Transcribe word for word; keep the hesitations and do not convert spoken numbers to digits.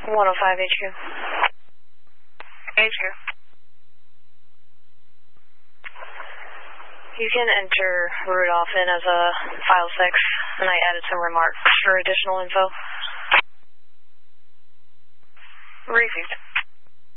one oh five H Q. H Q. You can enter Rudolph in as a file six, and I added some remarks for additional info. Received.